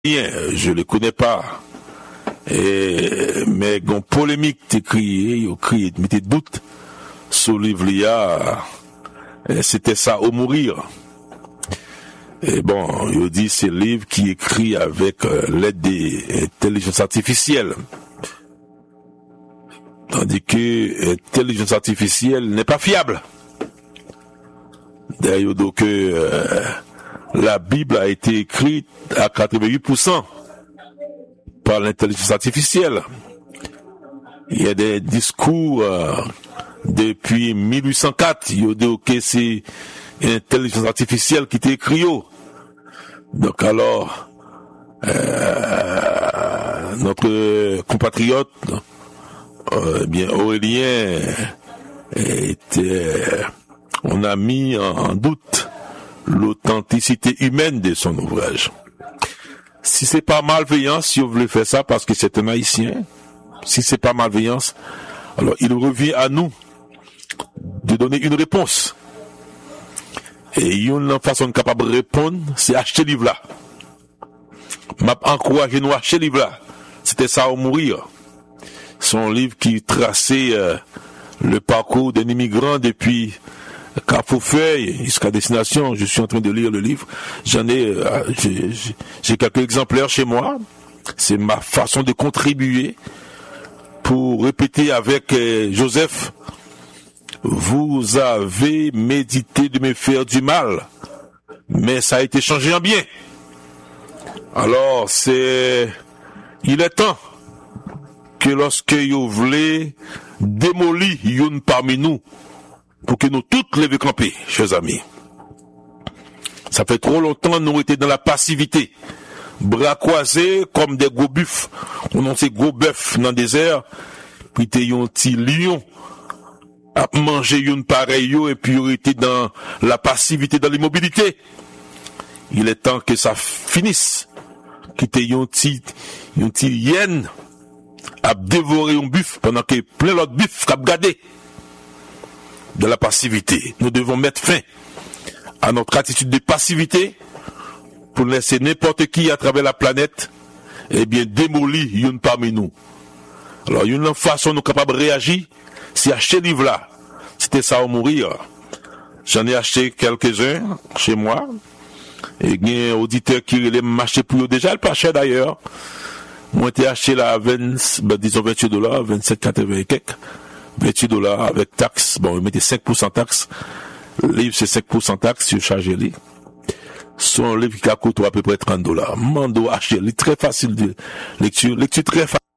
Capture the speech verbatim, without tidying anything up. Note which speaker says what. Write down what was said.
Speaker 1: je ne le connais pas. Et, mais une polémique t'es crié, il crié, mettez doute sur le livre là, c'était ça au mourir. Et bon, il dit c'est le livre qui est écrit avec euh, l'aide des intelligences artificielles. Tandis que l'intelligence artificielle n'est pas fiable. D'ailleurs, donc, euh, la Bible a été écrite à quatre-vingt-huit pour cent par l'intelligence artificielle. Il y a des discours euh, depuis mille huit cent quatre, il y a dit que c'est l'intelligence artificielle qui était écrite. Donc alors, euh, notre compatriote, euh, bien Aurélien, était, on a mis en, en doute l'authenticité humaine de son ouvrage. Si c'est pas malveillance, si vous voulez faire ça parce que c'est un Haïtien, si c'est pas malveillance, alors il revient à nous de donner une réponse. Et une façon capable de répondre, c'est acheter le livre là. M'a encouragé nous à acheter le livre là. C'était ça au mourir. Son livre qui traçait euh, le parcours d'un immigrant depuis Carrefour-Feuille jusqu'à destination. Je suis en train de lire le livre. J'en ai, euh, j'ai, j'ai quelques exemplaires chez moi. C'est ma façon de contribuer pour répéter avec euh, Joseph. Vous avez médité de me faire du mal, mais ça a été changé en bien. Alors, c'est, il est temps que lorsque vous voulez démolir une parmi nous, pour que nous toutes levions camper, chers amis. Ça fait trop longtemps nous étions dans la passivité, bras croisés comme des gros buffs. On a ces gros bœufs dans le désert, puis t'es un petit lion à manger une pareille et puis on était dans la passivité, dans l'immobilité. Il est temps que ça finisse. Quitter un petit, un petit hyène à dévorer un buff pendant que plein l'autre buff a gardé de la passivité. Nous devons mettre fin à notre attitude de passivité pour laisser n'importe qui à travers la planète, eh bien, démolir une parmi nous. Alors, une façon nous capables de réagir, c'est acheter le livre là. C'était ça au mourir. J'en ai acheté quelques-uns chez moi. Et il y a un auditeur qui m'a acheté pour eux déjà, elle pas cher d'ailleurs. Moi, j'ai acheté là à vingt, ben, disons vingt-huit dollars, vingt-sept quatre-vingts et quelques. vingt-huit dollars avec taxe. Bon, il mettait cinq pour cent taxe. Le livre, c'est cinq pour cent taxe, si je charge le livre. Son livre qui a coûté à peu près trente dollars. Mando acheter, très facile de lecture, lecture très facile.